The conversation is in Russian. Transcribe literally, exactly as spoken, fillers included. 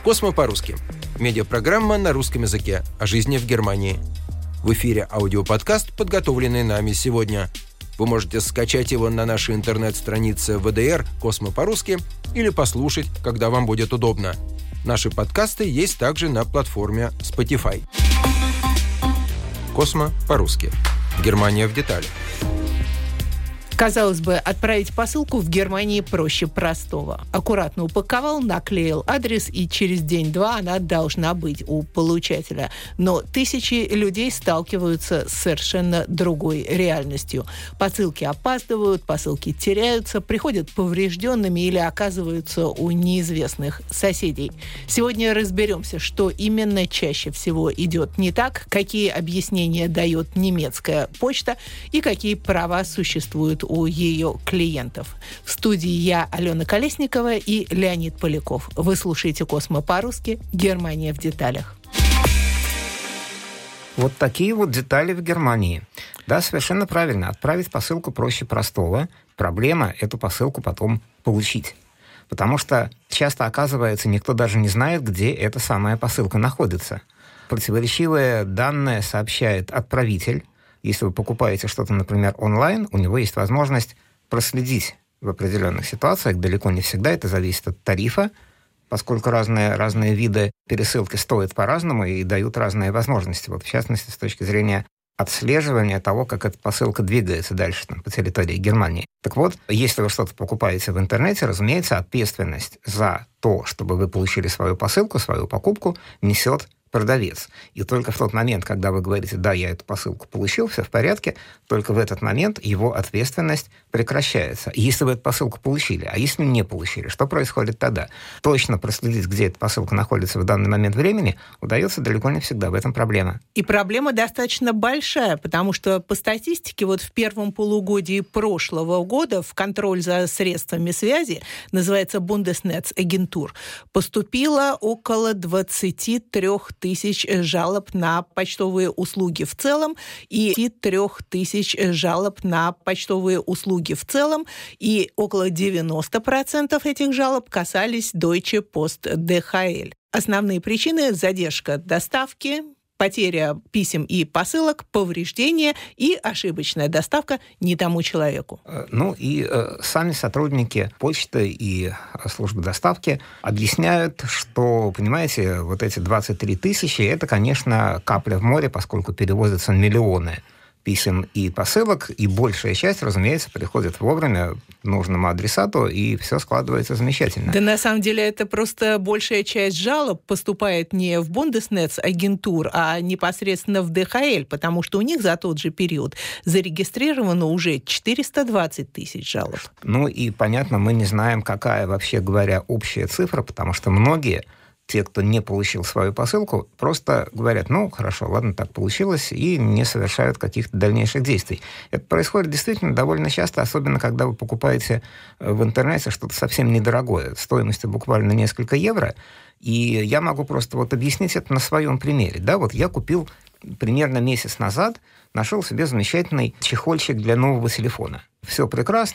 «Космо по-русски». Медиапрограмма на русском языке о жизни в Германии. В эфире аудиоподкаст, подготовленный нами сегодня. Вы можете скачать его на нашей интернет-странице вэ дэ эр «Космо по-русски» или послушать, когда вам будет удобно. Наши подкасты есть также на платформе Spotify. «Космо по-русски». Германия в деталях. Казалось бы, отправить посылку в Германии проще простого. Аккуратно упаковал, наклеил адрес, и через день-два она должна быть у получателя. Но тысячи людей сталкиваются с совершенно другой реальностью. Посылки опаздывают, посылки теряются, приходят поврежденными или оказываются у неизвестных соседей. Сегодня разберемся, что именно чаще всего идет не так, какие объяснения дает немецкая почта и какие права существуют у ее клиентов. В студии я, Алена Колесникова, и Леонид Поляков. Вы слушаете «Космо по-русски. Германия в деталях». Вот такие вот детали в Германии. Да, совершенно правильно. Отправить посылку проще простого. Проблема – эту посылку потом получить. Потому что часто, оказывается, никто даже не знает, где эта самая посылка находится. Противоречивые данные сообщает отправитель. Если вы покупаете что-то, например, онлайн, у него есть возможность проследить в определенных ситуациях. Далеко не всегда это зависит от тарифа, поскольку разные, разные виды пересылки стоят по-разному и дают разные возможности. Вот, в частности, с точки зрения отслеживания того, как эта посылка двигается дальше там, по территории Германии. Так вот, если вы что-то покупаете в интернете, разумеется, ответственность за то, чтобы вы получили свою посылку, свою покупку, несет продавец. И только в тот момент, когда вы говорите, да, я эту посылку получил, все в порядке, только в этот момент его ответственность прекращается. Если вы эту посылку получили, а если не получили, что происходит тогда? Точно проследить, где эта посылка находится в данный момент времени, удается далеко не всегда. В этом проблема. И проблема достаточно большая, потому что по статистике вот в первом полугодии прошлого года в контроль за средствами связи, называется Bundesnetzagentur, поступило около двадцать три тысяч жалоб на почтовые услуги в целом и три тысяч жалоб на почтовые услуги в целом, и около девяносто процентов этих жалоб касались Deutsche Post ди эйч эл. Основные причины – задержка доставки, потеря писем и посылок, повреждения и ошибочная доставка не тому человеку. Ну и э, сами сотрудники почты и службы доставки объясняют, что, понимаете, вот эти двадцать три тысячи, это, конечно, капля в море, поскольку перевозятся миллионы писем и посылок, и большая часть, разумеется, приходит вовремя нужному адресату, и все складывается замечательно. Да на самом деле это просто большая часть жалоб поступает не в Bundesnetzagentur, а непосредственно в ди эйч эл, потому что у них за тот же период зарегистрировано уже четыреста двадцать тысяч жалоб. Ну и, понятно, мы не знаем, какая, вообще говоря, общая цифра, потому что многие, те, кто не получил свою посылку, просто говорят, ну, хорошо, ладно, так получилось, и не совершают каких-то дальнейших действий. Это происходит действительно довольно часто, особенно когда вы покупаете в интернете что-то совсем недорогое, стоимостью буквально несколько евро, и я могу просто вот объяснить это на своем примере. Да, вот я купил примерно месяц назад, нашел себе замечательный чехольчик для нового телефона. Все прекрасно,